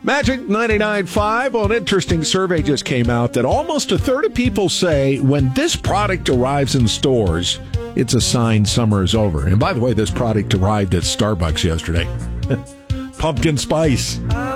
Magic 99.5. Well, an interesting survey just came out that almost a third of people say when this product arrives in stores, it's a sign summer is over. And by the way, this product arrived at Starbucks yesterday. Pumpkin spice.